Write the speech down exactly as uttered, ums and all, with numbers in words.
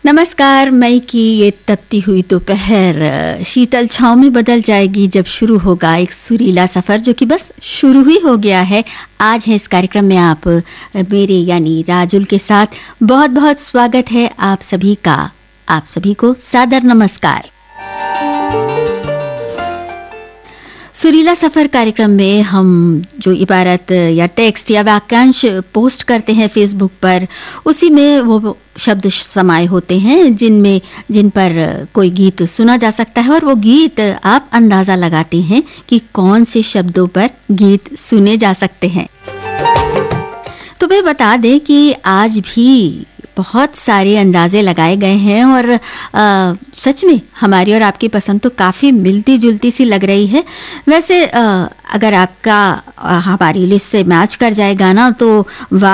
नमस्कार। मई की ये तपती हुई दोपहर शीतल छाँव में बदल जाएगी जब शुरू होगा एक सुरीला सफ़र, जो कि बस शुरू ही हो गया है। आज है इस कार्यक्रम में आप मेरे यानी राजुल के साथ। बहुत बहुत स्वागत है आप सभी का। आप सभी को सादर नमस्कार। सुरीला सफ़र कार्यक्रम में हम जो इबारत या टेक्स्ट या वाक्यांश पोस्ट करते हैं फेसबुक पर, उसी में वो शब्द समाये होते हैं जिनमें जिन पर कोई गीत सुना जा सकता है, और वो गीत आप अंदाज़ा लगाते हैं कि कौन से शब्दों पर गीत सुने जा सकते हैं। तो मैं बता दें कि आज भी बहुत सारे अंदाज़े लगाए गए हैं और आ, सच में हमारी और आपकी पसंद तो काफ़ी मिलती जुलती सी लग रही है। वैसे आ, अगर आपका आ, हमारी लिस्ट से मैच कर जाए गाना तो